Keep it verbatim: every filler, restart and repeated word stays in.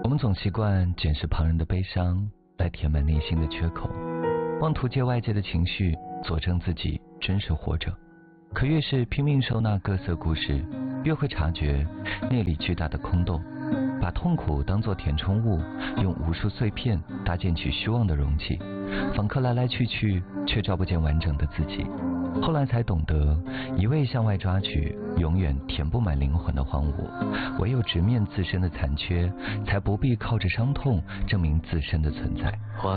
我们总习惯检视旁人的悲伤，来填满内心的缺口，妄图借外界的情绪佐证自己真实活着。可越是拼命收纳各色故事，越会察觉内里巨大的空洞，把痛苦当作填充物，用无数碎片搭建起虚妄的容器，访客来来去去，却照不见完整的自己。后来才懂得，一味向外抓取，永远填不满灵魂的荒芜，唯有直面自身的残缺，才不必靠着伤痛证明自身的存在。